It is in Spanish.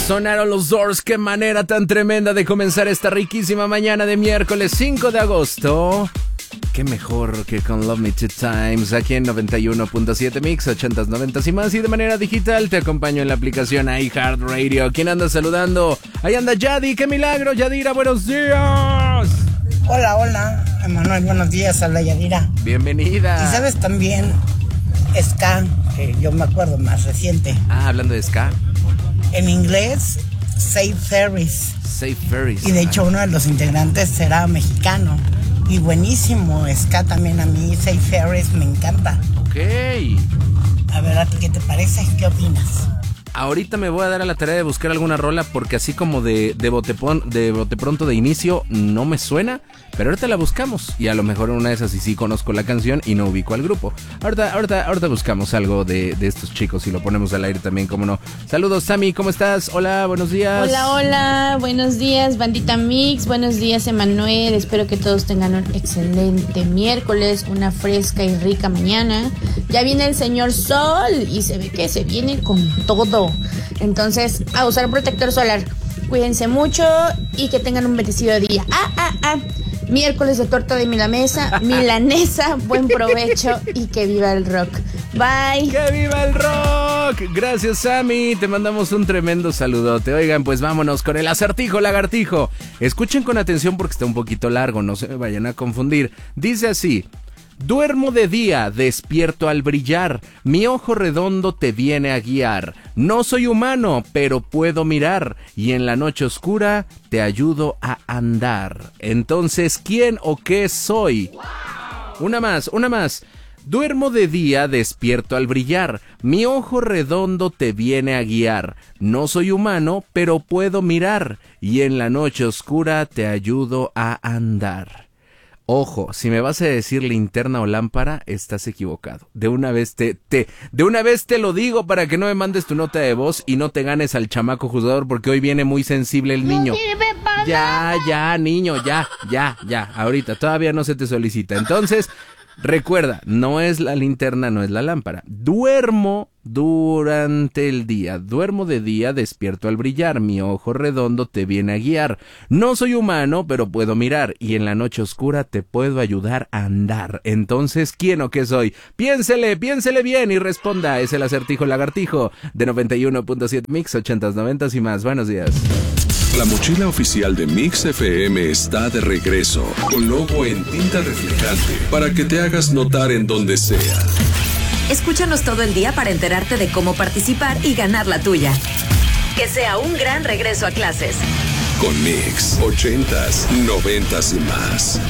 Sonaron los Doors, qué manera tan tremenda de comenzar esta riquísima mañana de miércoles 5 de agosto. Qué mejor que con Love Me Two Times aquí en 91.7 Mix, 80s, 90s y más. Y de manera digital te acompaño en la aplicación iHeartRadio. ¿Quién anda saludando? Ahí anda Yadi, qué milagro, Yadira, buenos días. Hola, Emanuel, buenos días, habla Yadira. Bienvenida. Y sabes también, ska, que yo me acuerdo más reciente. Ah, hablando de ska. En inglés, Safe Ferries. Safe Ferries. Y de hecho uno de los integrantes será mexicano. Y buenísimo, ska también a mí, Safe Ferries me encanta. Ok. A ver, ¿a ti qué te parece? ¿Qué opinas? Ahorita me voy a dar a la tarea de buscar alguna rola porque así como de bote pronto de inicio no me suena, pero ahorita la buscamos y a lo mejor en una de esas sí conozco la canción y no ubico al grupo. Ahorita buscamos algo de estos chicos y lo ponemos al aire también, como no. Saludos, Sammy, ¿cómo estás? Hola, buenos días. Hola, buenos días, bandita Mix, buenos días, Emanuel. Espero que todos tengan un excelente miércoles, una fresca y rica mañana. Ya viene el señor Sol y se ve que se viene con todo. Entonces, a usar protector solar. Cuídense mucho y que tengan un bendecido día. Miércoles de torta de milanesa, buen provecho y que viva el rock. Bye. ¡Que viva el rock! Gracias, Sammy. Te mandamos un tremendo saludote. Oigan, pues vámonos con el acertijo lagartijo. Escuchen con atención porque está un poquito largo, no se me vayan a confundir. Dice así: duermo de día, despierto al brillar, mi ojo redondo te viene a guiar. No soy humano, pero puedo mirar, y en la noche oscura te ayudo a andar. Entonces, ¿quién o qué soy? Una más. Duermo de día, despierto al brillar, mi ojo redondo te viene a guiar. No soy humano, pero puedo mirar, y en la noche oscura te ayudo a andar. Ojo, si me vas a decir linterna o lámpara, estás equivocado. De una vez te lo digo para que no me mandes tu nota de voz y no te ganes al chamaco juzgador porque hoy viene muy sensible el niño. Ya, niño, ya. Ahorita, todavía no se te solicita. Entonces, recuerda, no es la linterna, no es la lámpara. Duermo durante el día, duermo de día, despierto al brillar, mi ojo redondo te viene a guiar. No soy humano, pero puedo mirar, y en la noche oscura te puedo ayudar a andar. Entonces, ¿quién o qué soy? Piénsele bien y responda. Es el acertijo lagartijo de 91.7 Mix, 80s, 90s y más. Buenos días. La mochila oficial de Mix FM está de regreso, con logo en tinta reflejante, para que te hagas notar en donde sea. Escúchanos todo el día para enterarte de cómo participar y ganar la tuya. Que sea un gran regreso a clases. Con Mix, 80s, 90s y más.